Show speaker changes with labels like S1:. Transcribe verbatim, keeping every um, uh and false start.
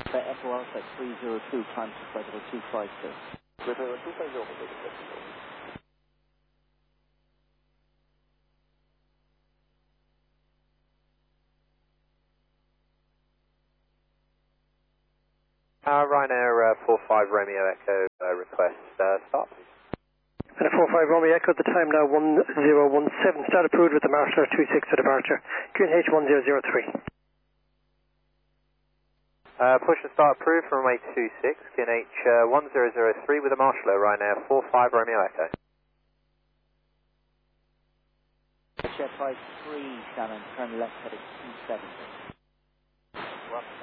S1: The Echo Alpha three zero two, climb to flight level two five two.
S2: Flight level two five zero, take it.
S3: Uh, Ryanair uh, four five Romeo Echo uh, request uh, start.
S4: And a four five Romeo Echo, the time now one zero one seven, start approved with the marshaller two six to departure, Q N H one zero zero three.
S3: Uh, push and start approved from runway two six, Q N H uh, one zero zero three with the marshaller, Ryanair four five Romeo Echo.
S1: Jet five three, Shannon, turn left heading two seven.
S2: Well.